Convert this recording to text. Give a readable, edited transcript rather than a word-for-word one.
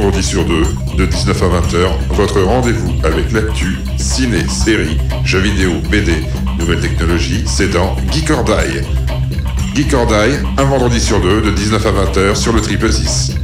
vendredi sur deux, de 19 à 20h, votre rendez-vous avec l'actu, ciné, séries, jeux vidéo, BD, nouvelles technologies, c'est dans Geek or Die. Geek or Die, un vendredi sur deux, de 19 à 20h sur le 666.